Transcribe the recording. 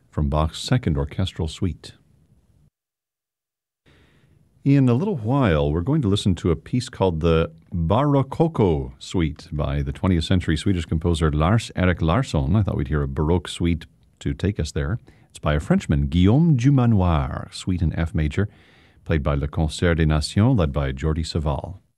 from Bach's Second Orchestral Suite. In a little while, we're going to listen to a piece called the Barokoko Suite by the 20th century Swedish composer Lars-Erik Larsson. I thought we'd hear a Baroque suite to take us there. It's by a Frenchman, Guillaume Dumanoir, suite in F major, played by Le Concert des Nations, led by Jordi Savall.